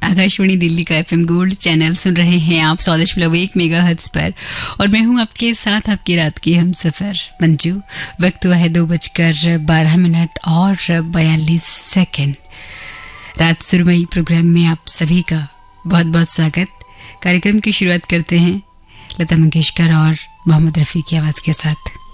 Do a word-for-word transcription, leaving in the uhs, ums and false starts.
आकाशवाणी दिल्ली का FM gold channel सुन रहे हैं आप सौ दशमलव एक मेगाहर्ट्ज पर और मैं हूं आपके साथ आपकी रात की हमसफर मंजू। वक्त हुआ है दो बजकर बारह मिनट और बयालीस सेकंड। रात सुरमई प्रोग्राम में आप सभी का बहुत बहुत स्वागत। कार्यक्रम की शुरुआत करते हैं लता मंगेशकर और मोहम्मद रफ़ी की आवाज़ के साथ।